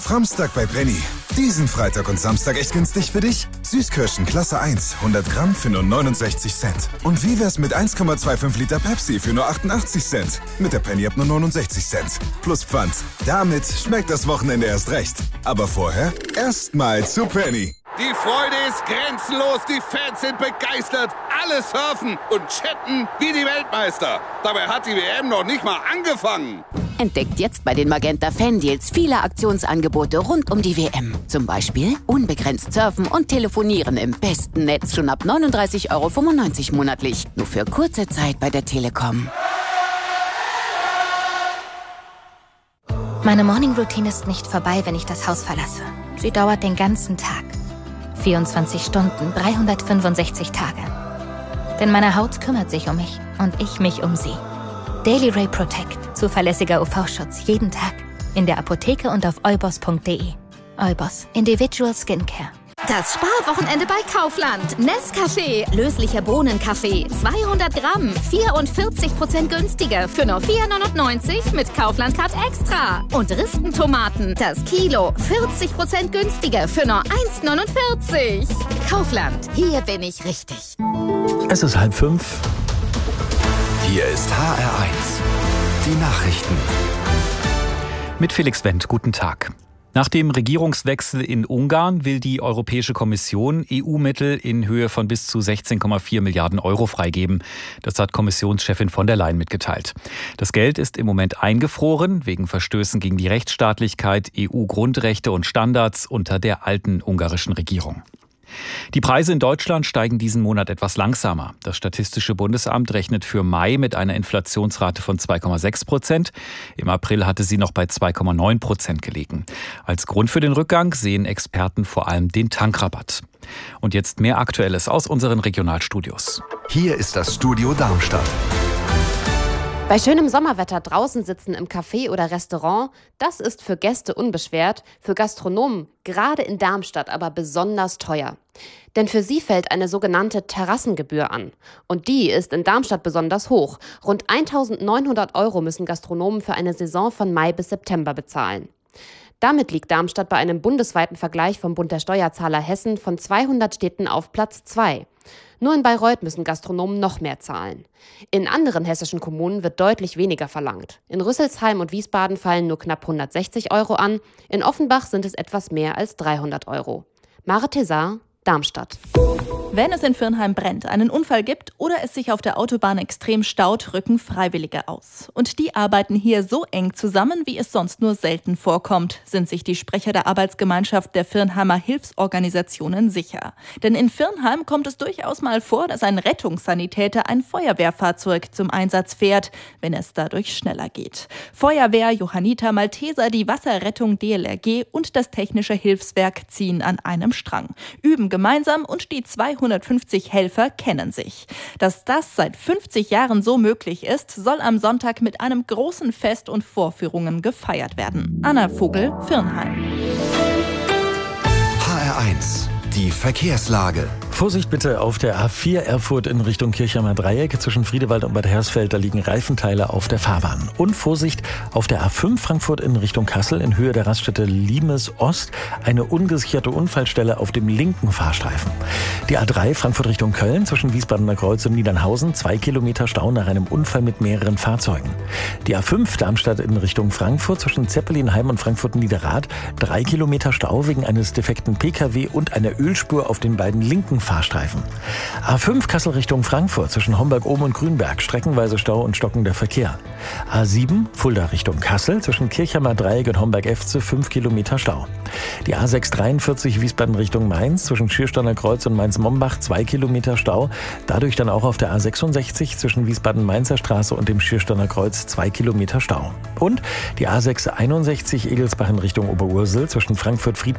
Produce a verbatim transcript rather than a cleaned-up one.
Framstag bei Penny. Diesen Freitag und Samstag echt günstig für dich? Süßkirschen Klasse eins, hundert Gramm für nur neunundsechzig Cent. Und wie wär's mit eins Komma fünfundzwanzig Liter Pepsi für nur achtundachtzig Cent? Mit der Penny ab nur neunundsechzig Cent. Plus Pfand. Damit schmeckt das Wochenende erst recht. Aber vorher erstmal zu Penny. Die Freude ist grenzenlos, die Fans sind begeistert, alle surfen und chatten wie die Weltmeister. Dabei hat die W M noch nicht mal angefangen. Entdeckt jetzt bei den Magenta Fan-Deals viele Aktionsangebote rund um die W M. Zum Beispiel unbegrenzt surfen und telefonieren im besten Netz schon ab neununddreißig Euro fünfundneunzig monatlich. Nur für kurze Zeit bei der Telekom. Meine Morning-Routine ist nicht vorbei, wenn ich das Haus verlasse. Sie dauert den ganzen Tag. vierundzwanzig Stunden, dreihundertfünfundsechzig Tage. Denn meine Haut kümmert sich um mich und ich mich um sie. Daily Ray Protect. Zuverlässiger U V-Schutz jeden Tag. In der Apotheke und auf eubos punkt de. Eubos. Individual Skincare. Das Sparwochenende bei Kaufland. Nescafé, löslicher Bohnenkaffee, zweihundert Gramm, vierundvierzig Prozent günstiger für nur vier neunundneunzig mit Kaufland Card Extra. Und Rispentomaten, das Kilo, vierzig Prozent günstiger für nur eins neunundvierzig. Kaufland, hier bin ich richtig. Es ist halb fünf. Hier ist H R eins. Die Nachrichten. Mit Felix Wendt, guten Tag. Nach dem Regierungswechsel in Ungarn will die Europäische Kommission E U-Mittel in Höhe von bis zu sechzehn Komma vier Milliarden Euro freigeben. Das hat Kommissionschefin von der Leyen mitgeteilt. Das Geld ist im Moment eingefroren, wegen Verstößen gegen die Rechtsstaatlichkeit, E U-Grundrechte und Standards unter der alten ungarischen Regierung. Die Preise in Deutschland steigen diesen Monat etwas langsamer. Das Statistische Bundesamt rechnet für Mai mit einer Inflationsrate von zwei Komma sechs Prozent. Im April hatte sie noch bei zwei Komma neun Prozent gelegen. Als Grund für den Rückgang sehen Experten vor allem den Tankrabatt. Und jetzt mehr Aktuelles aus unseren Regionalstudios. Hier ist das Studio Darmstadt. Bei schönem Sommerwetter draußen sitzen im Café oder Restaurant, das ist für Gäste unbeschwert, für Gastronomen gerade in Darmstadt aber besonders teuer. Denn für sie fällt eine sogenannte Terrassengebühr an. Und die ist in Darmstadt besonders hoch. Rund eintausendneunhundert Euro müssen Gastronomen für eine Saison von Mai bis September bezahlen. Damit liegt Darmstadt bei einem bundesweiten Vergleich vom Bund der Steuerzahler Hessen von zweihundert Städten auf Platz zwei. Nur in Bayreuth müssen Gastronomen noch mehr zahlen. In anderen hessischen Kommunen wird deutlich weniger verlangt. In Rüsselsheim und Wiesbaden fallen nur knapp hundertsechzig Euro an, in Offenbach sind es etwas mehr als dreihundert Euro. Mare Tessar, Darmstadt. Wenn es in Virnheim brennt, einen Unfall gibt oder es sich auf der Autobahn extrem staut, rücken Freiwillige aus. Und die arbeiten hier so eng zusammen, wie es sonst nur selten vorkommt, sind sich die Sprecher der Arbeitsgemeinschaft der Virnheimer Hilfsorganisationen sicher. Denn in Virnheim kommt es durchaus mal vor, dass ein Rettungssanitäter ein Feuerwehrfahrzeug zum Einsatz fährt, wenn es dadurch schneller geht. Feuerwehr, Johanniter Malteser, die Wasserrettung D L R G und das Technische Hilfswerk ziehen an einem Strang, üben gemeinsam und die zweihundertfünfzig Helfer kennen sich. Dass das seit fünfzig Jahren so möglich ist, soll am Sonntag mit einem großen Fest und Vorführungen gefeiert werden. Anna Vogel, Virnheim. H R eins. Die Verkehrslage. Vorsicht bitte auf der A vier Erfurt in Richtung Kirchheimer Dreieck. Zwischen Friedewald und Bad Hersfeld, da liegen Reifenteile auf der Fahrbahn. Und Vorsicht auf der A fünf Frankfurt in Richtung Kassel in Höhe der Raststätte Limes Ost. Eine ungesicherte Unfallstelle auf dem linken Fahrstreifen. Die A drei Frankfurt Richtung Köln zwischen Wiesbadener Kreuz und Niedernhausen. Zwei Kilometer Stau nach einem Unfall mit mehreren Fahrzeugen. Die A fünf Darmstadt in Richtung Frankfurt zwischen Zeppelinheim und Frankfurt-Niederrad. Drei Kilometer Stau wegen eines defekten P K W und einer Ölspur auf den beiden linken Fahrstreifen. A fünf Kassel Richtung Frankfurt zwischen Homberg-Ohm und Grünberg. Streckenweise Stau und stockender Verkehr. A sieben Fulda Richtung Kassel zwischen Kirchheimer Dreieck und Homberg-Efze. Fünf Kilometer Stau. Die A sechs dreiundvierzig Wiesbaden Richtung Mainz zwischen Schiersteiner Kreuz und Mainz-Mombach. Zwei Kilometer Stau. Dadurch dann auch auf der A sechsundsechzig zwischen Wiesbaden-Mainzer Straße und dem Schiersteiner Kreuz. Zwei Kilometer Stau. Und die A sechs einundsechzig Egelsbach in Richtung Oberursel zwischen Frankfurt-Friedberg